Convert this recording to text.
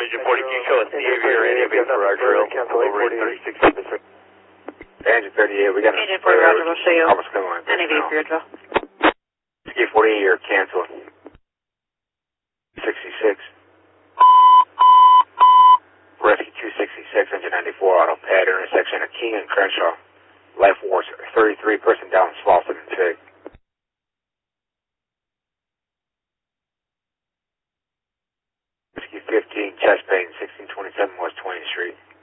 Engine 40, can you show us Xavier and Aviate for our drill over in 3673? Engine 38, we got a Engine 40, Roger, we'll show you. Almost coming on. Aviate for your drill. Ski 48, you're canceled. 66. Rescue 266, engine 94, auto pad, intersection of King and Crenshaw. Life Force 33, person down, Slauson and Fig. Rescue 15, chest pain, 1627 West 20th Street.